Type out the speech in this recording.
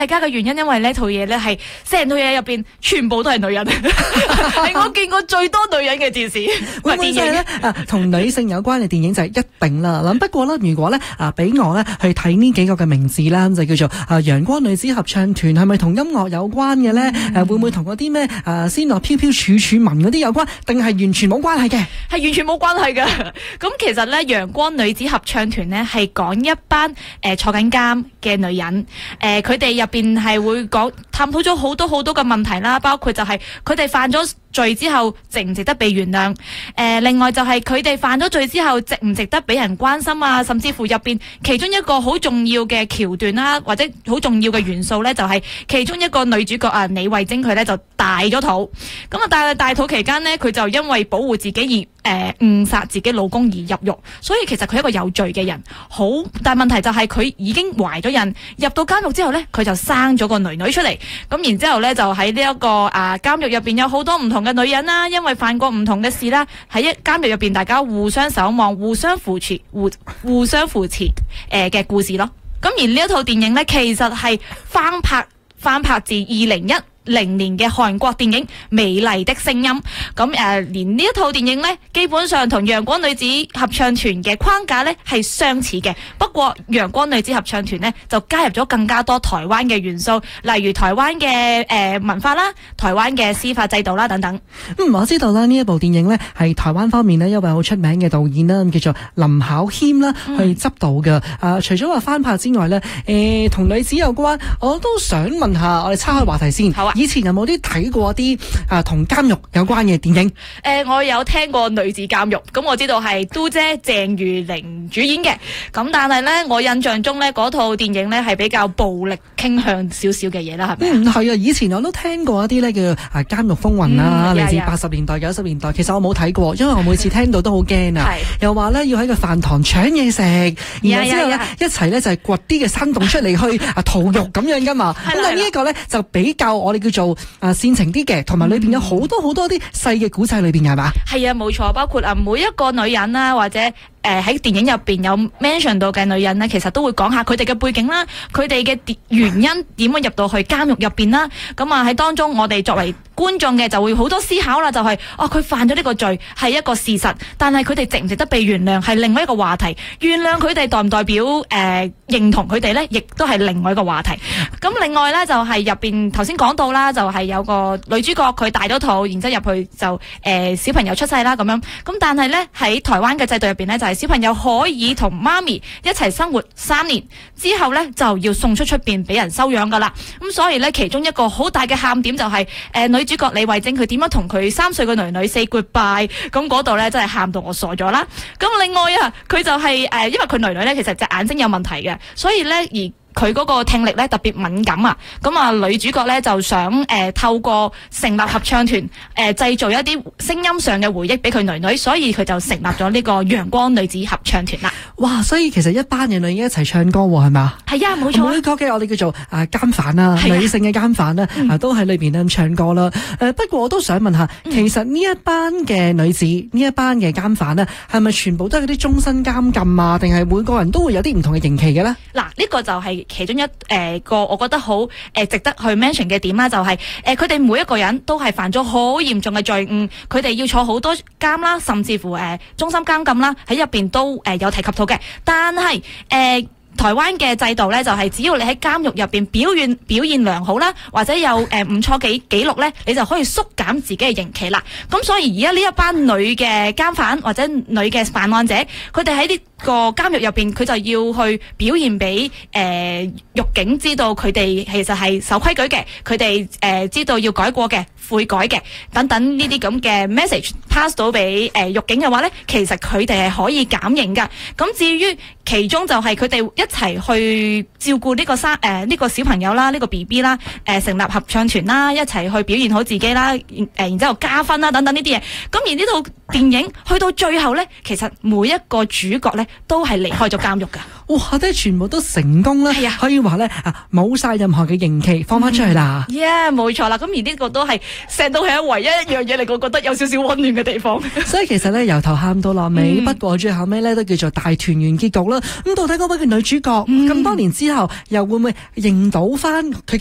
大家嘅原因，因為呢套嘢咧係成套嘢入邊全部都係女人，係我見過最多女人嘅電視會唔會就係咧同女性有關嘅電影就係一定啦。不過咧，如果咧俾我咧去睇呢幾個嘅名字啦，就叫做陽光女子合唱團，係咪同音樂有關嘅咧？會唔會同嗰啲咩仙樂飄飄處處聞嗰啲有關？定係完全冇關係嘅？ 係完全冇關係嘅。咁其實咧，陽光女子合唱團咧係講一班坐緊監嘅女人，佢哋入邊係會探討咗好多好多嘅問題啦，包括就係佢哋犯咗罪之後值唔值得被原諒？另外就係佢哋犯咗罪之後值唔值得俾人關心啊？甚至乎入邊其中一個好重要嘅橋段啦，或者好重要嘅元素咧，就係其中一個女主角李慧貞佢咧就大咗肚。咁啊大肚期間呢，佢就因為保護自己而誤殺自己老公而入獄，所以其實佢係一個有罪嘅人。但問題就係佢已經懷咗孕，入到監獄之後呢，佢就生咗個女女出嚟。咁然之後呢，就喺呢一個監獄入邊有好多唔同嘅女人啦，因為犯過唔同嘅事啦，喺監獄入邊大家互相守望、互相扶持嘅故事咯。咁而呢一套電影呢，其實係翻拍自2010年嘅韓國電影《美麗的聲音》。咁連呢一套電影呢，基本上同陽光女子合唱團嘅框架呢係相似嘅。不過陽光女子合唱團呢，就加入咗更加多台灣嘅元素，例如台灣嘅文化啦、台灣嘅司法制度啦等等。 我知道啦，呢一部電影呢係台灣方面呢一位好出名嘅導演啦，叫做林巧謙啦去執導嘅。除咗話翻拍之外呢，同女子有關，我都想問下，我哋岔開話題先。好啊。以前有冇啲睇過啲同監獄有關嘅電影？ 我有聽過女子監獄，咁我知道係都姐鄭裕玲主演嘅。咁但係呢，我印象中呢嗰套電影呢係比較暴力傾向少少嘅嘢啦，係咪？ 係啊，以前我都聽過一啲呢叫監獄風雲啦，嚟自80年代、90年代。其實我冇睇過，因為我每次聽到都好驚啊。又話呢要喺個飯堂搶嘢食，然後之後呢一齊呢就係掘啲嘅山洞出嚟去逃獄咁樣噶嘛。咁但係呢一個呢就比較我哋叫做煽情啲嘅，同埋裏邊有好多好多啲細嘅古仔裏邊係嘛？係啊，冇錯，包括每一個女人啦，或者喺電影入邊有 mention 到嘅女人呢，其實都會講下佢哋嘅背景啦，佢哋嘅原因點樣入到去監獄入邊啦。咁喺當中我哋作為觀眾嘅就會好多思考啦，就係佢犯咗呢個罪係一個事實，但係佢哋值唔值得被原諒係另外一個話題。原諒佢哋代唔代表認同佢哋呢，亦都係另外一個話題。咁另外呢，就係入邊頭先講到啦，就係有個女主角佢大咗肚，然之後入去就小朋友出世啦咁樣。咁但係呢，喺台灣嘅制度入邊呢，就係小朋友可以同媽咪一齊生活3年之後呢，就要送出邊俾人收養噶啦。咁所以呢，其中一個好大嘅喊點就係女主角李慧貞佢點樣同佢3歲嘅女女 say goodbye。咁嗰度呢，真係喊到我傻咗啦。咁另外佢就係因為佢女女呢，其實隻眼睛有問題嘅，所以呢，而佢嗰個聽力咧特別敏感啊，咁女主角咧就想透過成立合唱團製造一啲聲音上嘅回憶俾佢女女，所以佢就成立咗呢個陽光女子合唱團啦。 哇！所以其實一班人女一齊唱歌喎，係嘛？ 係啊，冇錯。 每個嘅我哋叫做監犯啦，女性嘅監犯啦，都喺裏邊咧唱歌啦。不過我都想問下，其實呢一班嘅女子，呢一班嘅監犯咧，係咪全部都係嗰啲終身監禁啊？定係每個人都會有啲唔同嘅刑期嘅咧？嗱， 呢個就係其中一個我覺得好值得去 mention 嘅點啦，就係佢哋每一個人都係犯咗好嚴重嘅罪誤，佢哋要坐好多監啦，甚至乎終身監禁啦，喺入邊都有提及到嘅。但係台灣嘅制度咧，就係只要你喺監獄入邊表現良好啦，或者有唔錯嘅記錄咧，你就可以縮減自己嘅刑期啦。咁所以而家呢一班女嘅監犯或者女嘅犯案者，佢哋喺呢個監獄入邊，佢就要去表現俾獄警知道佢哋其實係守規矩嘅，佢哋知道要改過嘅、悔改嘅等等呢啲咁嘅 message pass 到俾獄警嘅話咧，其實佢哋係可以減刑噶。咁至於其中就係佢哋一齊去照顧呢個小朋友啦，呢個 BB 啦，成立合唱團啦，一齊去表現好自己啦，然之後加分啦，等等呢啲嘢。咁而呢套電影去到最後咧，其實每一個主角咧都係離開咗監獄㗎。 哇！即係全部都成功啦，可以話咧冇晒任何嘅刑期，放翻出去啦。 冇錯啦。咁而呢個都係成套戲唯一一樣嘢令我覺得有少少溫暖嘅地方。 所以其實咧由頭喊到落尾，不過最後尾咧都叫做大團圓結局啦。咁到底嗰位嘅女主角咁多年之後，又會唔會認到翻佢